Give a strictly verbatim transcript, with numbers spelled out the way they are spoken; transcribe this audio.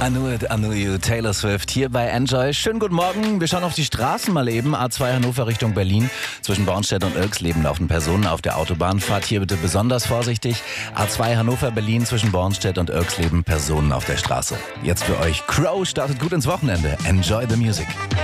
I knew it, I knew you, Taylor Swift hier bei Enjoy. Schönen guten Morgen. Wir schauen auf die Straßen mal eben. A zwei Hannover Richtung Berlin. Zwischen Bornstedt und Irxleben laufen Personen auf der Autobahn. Fahrt hier bitte besonders vorsichtig. A zwei Hannover Berlin zwischen Bornstedt und Irxleben Personen auf der Straße. Jetzt für euch Crow startet gut ins Wochenende. Enjoy the music.